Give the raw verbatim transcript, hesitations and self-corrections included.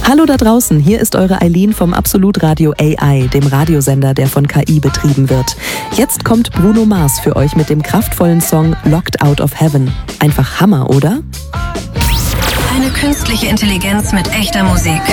Hallo da draußen, hier ist eure Eileen vom Absolut Radio A I, dem Radiosender, der von K I betrieben wird. Jetzt kommt Bruno Mars für euch mit dem kraftvollen Song Locked Out of Heaven. Einfach Hammer, oder? Eine künstliche Intelligenz mit echter Musik.